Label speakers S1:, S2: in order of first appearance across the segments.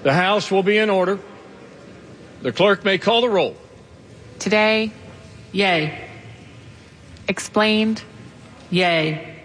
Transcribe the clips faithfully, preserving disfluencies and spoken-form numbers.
S1: The House will be in order. The clerk may call the roll.
S2: Today, yay. Explained, yay.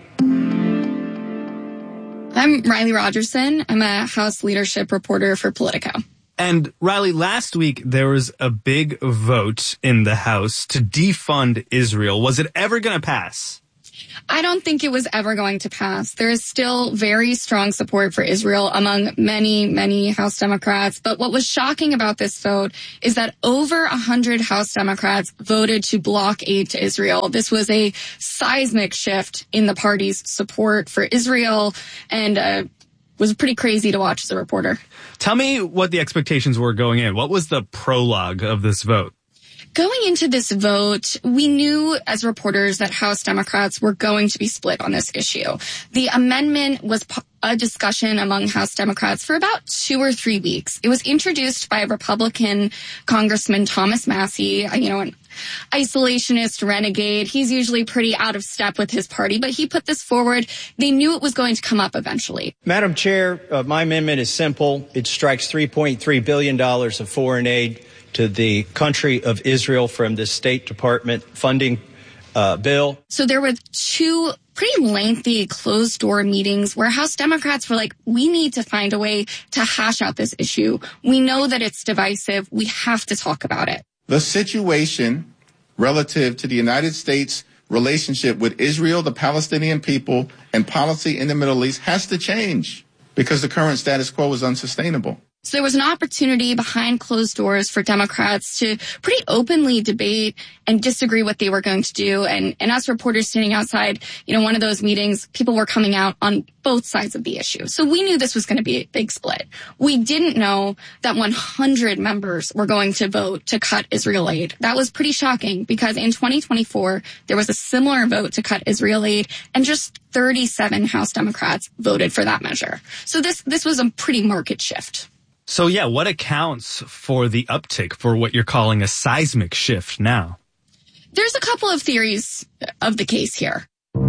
S3: I'm Riley Rogerson. I'm a House leadership reporter for Politico.
S4: And Riley, last week there was a big vote in the House to defund Israel. Was it ever going to pass?
S3: I don't think it was ever going to pass. There is still very strong support for Israel among many, many House Democrats. But what was shocking about this vote is that over one hundred House Democrats voted to block aid to Israel. This was a seismic shift in the party's support for Israel and uh, was pretty crazy to watch as a reporter.
S4: Tell me what the expectations were going in. What was the prologue of this vote?
S3: Going into this vote, we knew as reporters that House Democrats were going to be split on this issue. The amendment was a discussion among House Democrats for about two or three weeks. It was introduced by Republican Congressman Thomas Massie, you know, an isolationist renegade. He's usually pretty out of step with his party, but he put this forward. They knew it was going to come up eventually.
S5: Madam Chair, uh, my amendment is simple. It strikes three point three billion dollars of foreign aid to the country of Israel from the State Department funding uh, bill.
S3: So there were two pretty lengthy closed-door meetings where House Democrats were like, we need to find a way to hash out this issue. We know that it's divisive. We have to talk about it.
S6: The situation relative to the United States relationship with Israel, the Palestinian people, and policy in the Middle East has to change because the current status quo is unsustainable.
S3: So there was an opportunity behind closed doors for Democrats to pretty openly debate and disagree what they were going to do. And, and us reporters standing outside, you know, one of those meetings, people were coming out on both sides of the issue. So we knew this was going to be a big split. We didn't know that one hundred members were going to vote to cut Israel aid. That was pretty shocking because in twenty twenty-four, there was a similar vote to cut Israel aid and just thirty-seven House Democrats voted for that measure. So this, this was a pretty marked shift.
S4: So, yeah, what accounts for the uptick, for what you're calling a seismic shift now?
S3: There's a couple of theories of the case here.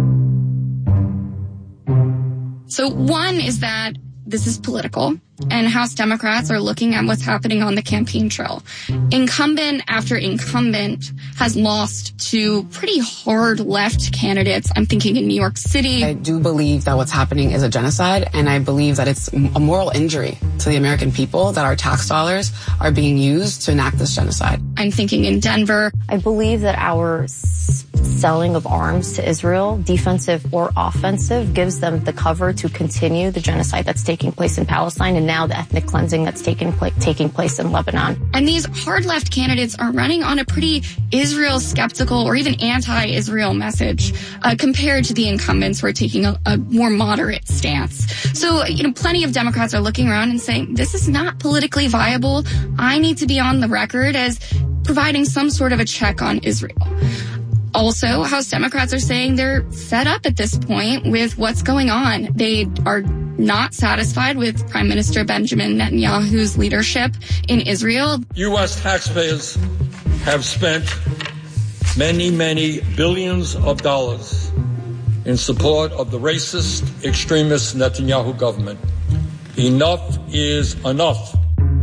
S3: So one is that this is political, and House Democrats are looking at what's happening on the campaign trail. Incumbent after incumbent has lost to pretty hard left candidates. I'm thinking in New York City.
S7: I do believe that what's happening is a genocide, and I believe that it's a moral injury to the American people that our tax dollars are being used to enact this genocide.
S3: I'm thinking in Denver.
S8: I believe that our s- selling of arms to Israel, defensive or offensive, gives them the cover to continue the genocide that's taking place in Palestine and now the ethnic cleansing that's taking, pla- taking place in Lebanon.
S3: And these hard left candidates are running on a pretty Israel skeptical or even anti-Israel message uh, compared to the incumbents who are taking a, a more moderate stance. So, you know, plenty of Democrats are looking around and saying, this is not politically viable. I need to be on the record as providing some sort of a check on Israel. Also, House Democrats are saying they're fed up at this point with what's going on. They are not satisfied with Prime Minister Benjamin Netanyahu's leadership in Israel.
S9: U S taxpayers have spent many, many billions of dollars in support of the racist, extremist Netanyahu government. Enough is enough.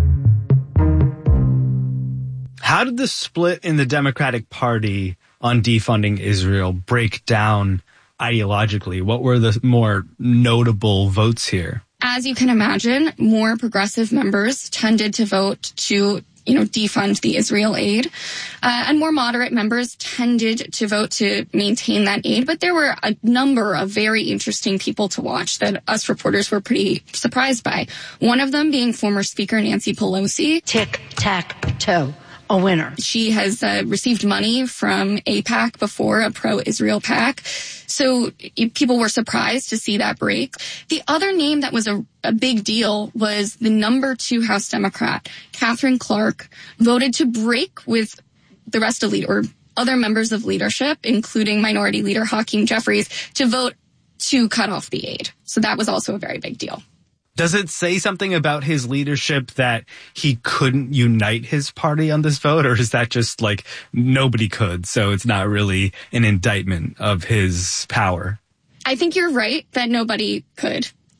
S4: How did the split in the Democratic Party on defunding Israel break down ideologically? What were the more notable votes here?
S3: As you can imagine, more progressive members tended to vote to, you know, defund the Israel aid, uh, and more moderate members tended to vote to maintain that aid. But there were a number of very interesting people to watch that us reporters were pretty surprised by. One of them being former Speaker Nancy Pelosi.
S10: Tic-tac-toe. A winner.
S3: She has uh, received money from A PAC before, a pro-Israel PAC. So people were surprised to see that break. The other name that was a, a big deal was the number two House Democrat, Katherine Clark, voted to break with the rest of lead or other members of leadership, including Minority Leader Hakeem Jeffries, to vote to cut off the aid. So that was also a very big deal.
S4: Does it say something about his leadership that he couldn't unite his party on this vote, or is that just like nobody could, so it's not really an indictment of his power?
S3: I think you're right that nobody could.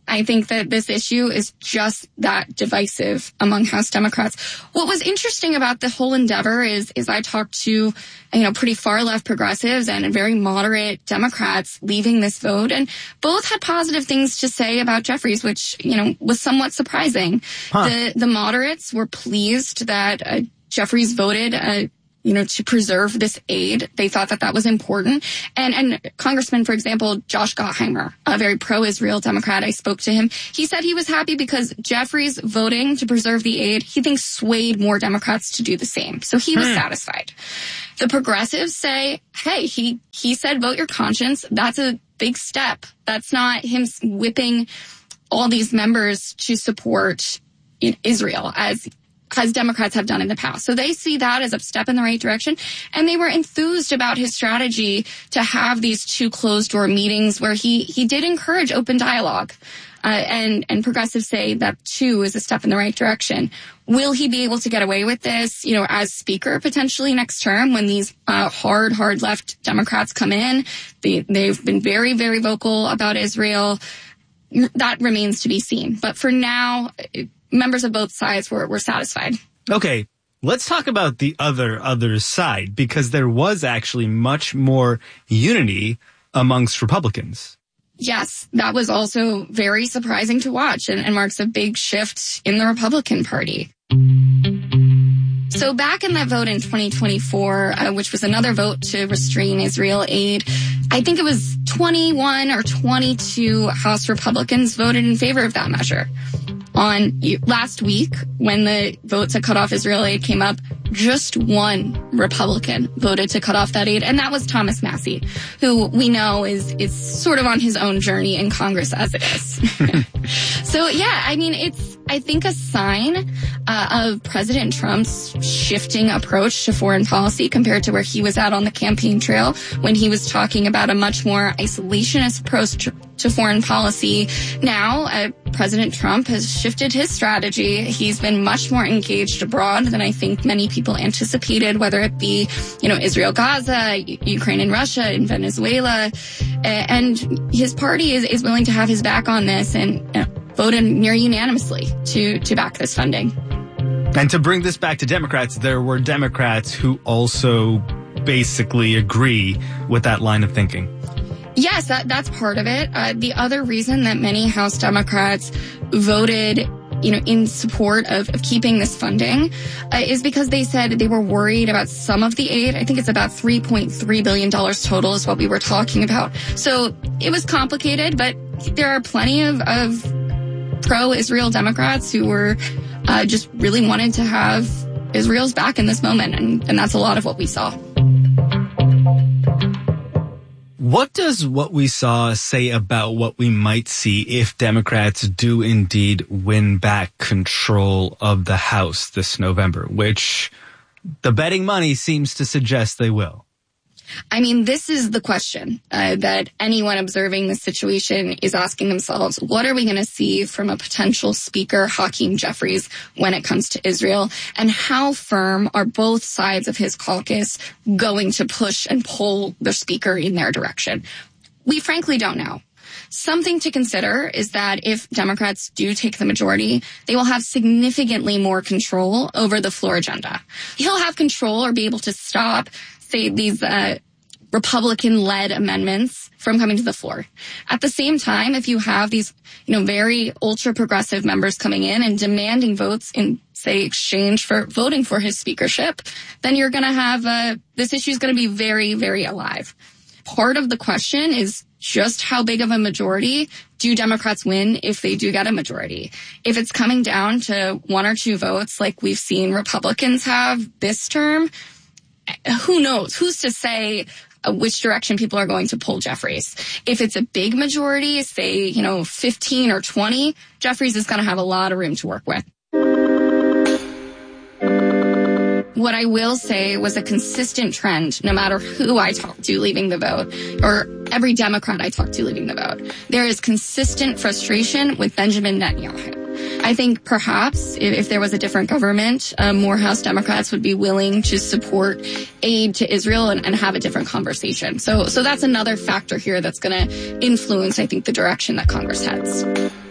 S3: I think that this issue is just that divisive among House Democrats. What was interesting about the whole endeavor is, is I talked to, you know, pretty far left progressives and very moderate Democrats leaving this vote, and both had positive things to say about Jeffries, which, you know, was somewhat surprising. Huh. The, the moderates were pleased that uh, Jeffries voted, uh, you know, to preserve this aid. They thought that that was important. And, and Congressman, for example, Josh Gottheimer, a very pro-Israel Democrat, I spoke to him. He said he was happy because Jeffries voting to preserve the aid, he thinks swayed more Democrats to do the same. So he was hmm. satisfied. The progressives say, hey, he, he said vote your conscience. That's a big step. That's not him whipping all these members to support Israel as as Democrats have done in the past. So they see that as a step in the right direction. And they were enthused about his strategy to have these two closed-door meetings where he, he did encourage open dialogue. Uh, and, and progressives say that, too, is a step in the right direction. Will he be able to get away with this, you know, as speaker potentially next term when these uh, hard, hard left Democrats come in? They, they've been very, very vocal about Israel. That remains to be seen. But for now, members of both sides were, were satisfied.
S4: Okay, let's talk about the other other side, because there was actually much more unity amongst Republicans.
S3: Yes, that was also very surprising to watch and, and marks a big shift in the Republican Party. So back in that vote in twenty twenty-four, uh, which was another vote to restrain Israel aid, I think it was twenty-one or twenty-two House Republicans voted in favor of that measure. On last week, when the vote to cut off Israel aid came up, just one Republican voted to cut off that aid, and that was Thomas Massie, who we know is is sort of on his own journey in Congress as it is. So, yeah, I mean, it's, I think, a sign uh, of President Trump's shifting approach to foreign policy compared to where he was at on the campaign trail when he was talking about a much more isolationist approach to, to foreign policy. Now, uh, President Trump has shifted his strategy. He's been much more engaged abroad than I think many people anticipated, whether it be, you know, Israel, Gaza, Ukraine and Russia, and Venezuela. And his party is, is willing to have his back on this and uh, voted near unanimously to, to back this funding.
S4: And to bring this back to Democrats, there were Democrats who also basically agree with that line of thinking.
S3: Yes, that, that's part of it. Uh, the other reason that many House Democrats voted, you know, in support of, of keeping this funding uh, is because they said they were worried about some of the aid. I think it's about three point three billion dollars total is what we were talking about. So it was complicated, but there are plenty of, of pro-Israel Democrats who were uh, just really wanted to have Israel's back in this moment, and, and that's a lot of what we saw.
S4: What does what we saw say about what we might see if Democrats do indeed win back control of the House this November, which the betting money seems to suggest they will?
S3: I mean, this is the question uh, that anyone observing this situation is asking themselves. What are we going to see from a potential speaker, Hakeem Jeffries, when it comes to Israel? And how firm are both sides of his caucus going to push and pull their speaker in their direction? We frankly don't know. Something to consider is that if Democrats do take the majority, they will have significantly more control over the floor agenda. He'll have control or be able to stop, say, these uh, Republican-led amendments from coming to the floor. At the same time, if you have these, you know, very ultra-progressive members coming in and demanding votes in, say, exchange for voting for his speakership, then you're going to have, uh, this issue is going to be very, very alive. Part of the question is just how big of a majority do Democrats win if they do get a majority? If it's coming down to one or two votes like we've seen Republicans have this term, who knows? Who's to say uh, which direction people are going to pull Jeffries? If it's a big majority, say, you know, fifteen or twenty, Jeffries is going to have a lot of room to work with. What I will say was a consistent trend, no matter who I talk to leaving the vote, or every Democrat I talk to leaving the vote. There is consistent frustration with Benjamin Netanyahu. I think perhaps if, if there was a different government, uh, more House Democrats would be willing to support aid to Israel and, and have a different conversation. So, so that's another factor here that's going to influence, I think, the direction that Congress heads.